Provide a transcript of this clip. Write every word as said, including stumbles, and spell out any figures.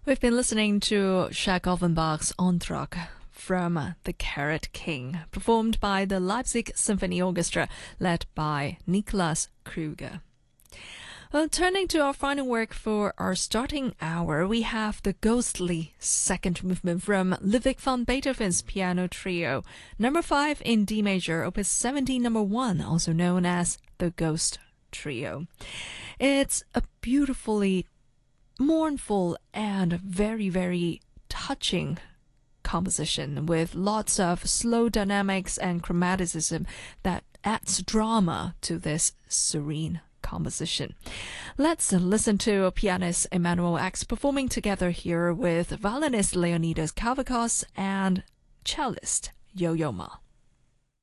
We've been listening to Jacques Offenbach's Entr'acte from The Carrot King, performed by the Leipzig Symphony Orchestra, led by Niklas Krüger. Well, turning to our final work for our starting hour, we have the ghostly second movement from Ludwig van Beethoven's Piano Trio, number five in D major, opus seventeen, number one, also known as the Ghost Trio. It's a beautifully mournful and very, very touching composition with lots of slow dynamics and chromaticism that adds drama to this serene composition. Let's listen to pianist Emanuel X performing together here with violinist Leonidas Kavakos and cellist Yo-Yo Ma.